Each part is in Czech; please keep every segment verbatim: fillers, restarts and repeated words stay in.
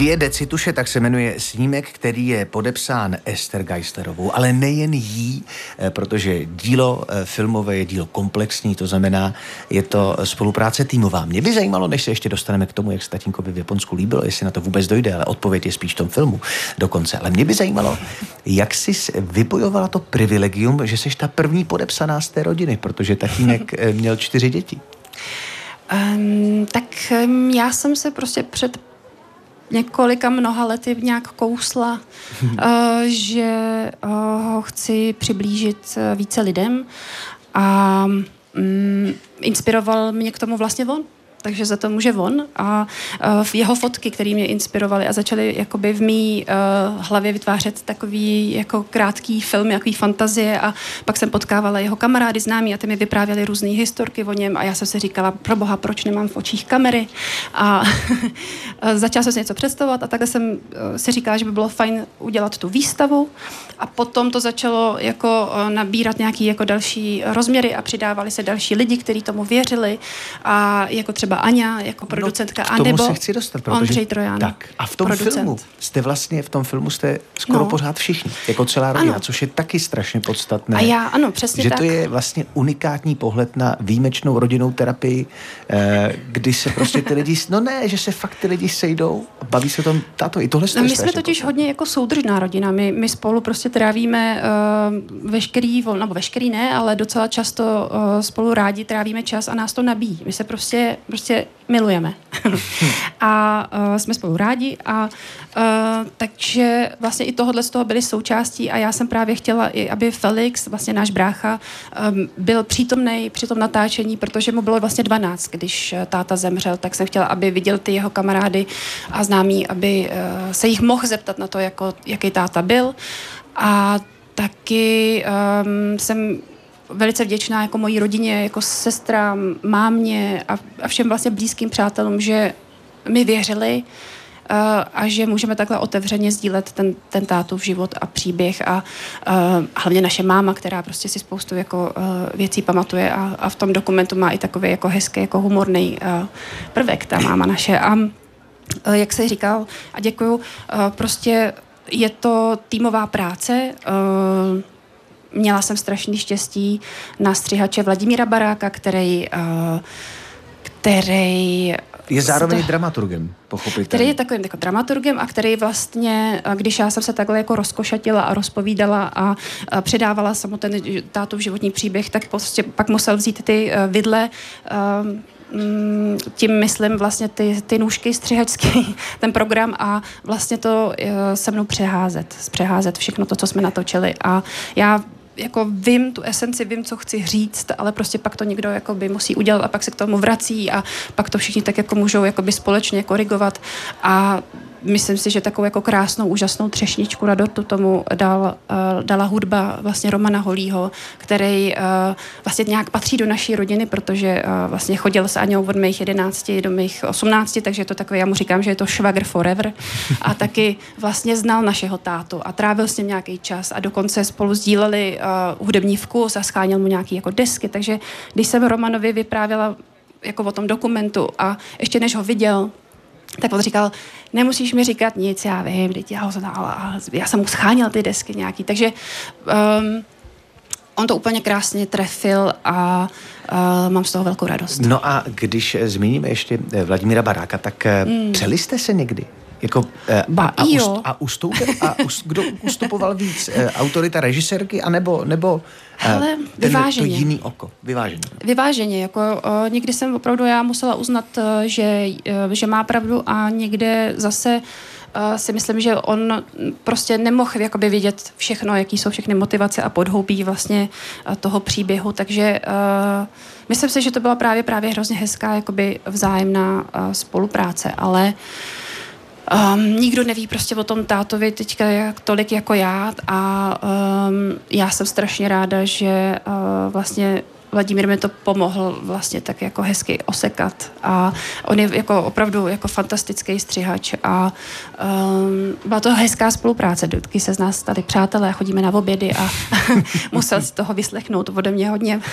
Dvě decituše, tak se jmenuje snímek, který je podepsán Ester Geislerovou, ale nejen jí, protože dílo filmové je dílo komplexní, to znamená, je to spolupráce týmová. Mě by zajímalo, než se ještě dostaneme k tomu, jak se tatínkovi v Japonsku líbilo, jestli na to vůbec dojde, ale odpověď je spíš v tom filmu dokonce. Ale mě by zajímalo, jak jsi vybojovala to privilegium, že jsi ta první podepsaná z té rodiny, protože tatínek měl čtyři děti. Um, tak um, já jsem se prostě před několika mnoha lety nějak kousla, uh, že uh, ho chci přiblížit uh, více lidem a um, inspiroval mě k tomu vlastně on. Takže za to může on a uh, jeho fotky, které mě inspirovaly a začaly jakoby v mý uh, hlavě vytvářet takový jako krátký film, takový fantazie a pak jsem potkávala jeho kamarády známí a ty mi vyprávěli různé historky o něm a já jsem si říkala, proboha, proč nemám v očích kamery a začala jsem si něco představovat a takhle jsem uh, si říkala, že by bylo fajn udělat tu výstavu a potom to začalo jako uh, nabírat nějaký jako další rozměry a přidávali se další lidi, kteří tomu věřili a jako třeba Aňa jako producentka, no, anebo se chci dostat, protože... Ondřej Trojan. Tak. A v tom producent. filmu jste vlastně, v tom filmu jste skoro no. pořád všichni, jako celá rodina, ano. což je taky strašně podstatné. A já, ano, přesně že tak. Že to je vlastně unikátní pohled na výjimečnou rodinnou terapii, eh, kdy se prostě ty lidi, no ne, že se fakt ty lidi sejdou a baví se o tom, tato, i tohle no, my jsme totiž podstatné. Hodně jako soudržná rodina, my, my spolu prostě trávíme uh, veškerý, nebo veškerý ne, ale docela často uh, spolu rádi trávíme čas a nás to nabíjí. My se prostě prostě milujeme. a uh, jsme spolu rádi a uh, takže vlastně i tohohle z toho byli součástí a já jsem právě chtěla i, aby Felix, vlastně náš brácha, um, byl přítomnej při tom natáčení, protože mu bylo vlastně dvanáct, když táta zemřel, tak jsem chtěla, aby viděl ty jeho kamarády a známí, aby uh, se jich mohl zeptat na to, jako, jaký táta byl. A taky um, jsem velice vděčná jako mojí rodině, jako sestrám, mámě a, a všem vlastně blízkým přátelům, že mi věřili uh, a že můžeme takhle otevřeně sdílet ten, ten tátův život a příběh a uh, hlavně naše máma, která prostě si spoustu jako uh, věcí pamatuje a, a v tom dokumentu má i takový jako hezký, jako humorný uh, prvek, ta máma naše. A uh, jak jsi říkal, a děkuju, uh, prostě je to týmová práce, uh, měla jsem strašný štěstí na střihače Vladimíra Baráka, který, uh, který je zároveň to, dramaturgem, pochopitelně. Který je takovým jako dramaturgem a který vlastně, když já jsem se takhle jako rozkošatila a rozpovídala a, a předávala samu ten tátův životní příběh, tak prostě pak musel vzít ty uh, vidle, uh, tím myslím vlastně ty, ty nůžky střihačský, ten program a vlastně to uh, se mnou přeházet, přeházet všechno to, co jsme natočili a já jako vím tu esenci, vím, co chci říct, ale prostě pak to někdo jakoby musí udělat a pak se k tomu vrací a pak to všichni tak jako můžou jakoby společně korigovat a myslím si, že takovou jako krásnou, úžasnou třešničku na dortu tomu dal, uh, dala hudba vlastně Romana Holího, který uh, vlastně nějak patří do naší rodiny, protože uh, vlastně chodil s Aňou od mých jedenácti do mých osmnácti, takže je to takové, já mu říkám, že je to švagr forever a taky vlastně znal našeho tátu a trávil s ním nějaký čas a dokonce spolu sdíleli uh, hudební vkus a scháněl mu nějaký jako desky, takže když jsem Romanovi vyprávěla jako o tom dokumentu a ještě než ho viděl, tak on říkal, nemusíš mi říkat nic, já vím, teď já ho znala, já jsem mu scháněl ty desky nějaký, takže um, on to úplně krásně trefil a uh, mám z toho velkou radost. No a když zmíníme ještě Vladimíra Baráka, tak mm. přeli jste se někdy? Jako, ba, a, a, jo. ust, a, ustoupil, a ust, kdo ustupoval víc? Autorita režisérky, anebo, nebo Hele, ten, vyváženě. to jiný oko? Vyváženě. Vyváženě. Jako, uh, někdy jsem opravdu já musela uznat, uh, že, uh, že má pravdu a někde zase uh, si myslím, že on prostě nemohl jakoby vidět všechno, jaký jsou všechny motivace a podhoubí vlastně uh, toho příběhu, takže uh, myslím si, že to byla právě právě hrozně hezká jakoby vzájemná uh, spolupráce, ale Um, nikdo neví prostě o tom tátovi teďka jak, tolik jako já a um, já jsem strašně ráda, že uh, vlastně Vladimír mi to pomohl vlastně tak jako hezky osekat a on je jako opravdu jako fantastický střihač a um, byla to hezká spolupráce, vždycky se z nás stali přátelé, chodíme na obědy a musel si toho vyslechnout ode mě hodně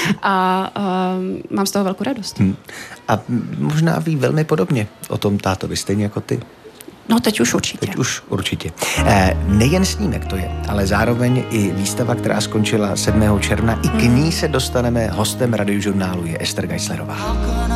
a um, mám z toho velkou radost. Hmm. A možná ví velmi podobně o tom tátovi, stejně jako ty. No teď už určitě. Teď už určitě. E, nejen snímek to je, ale zároveň i výstava, která skončila sedmého června. I k ní se dostaneme. Hostem radiožurnálu je Ester Geislerová.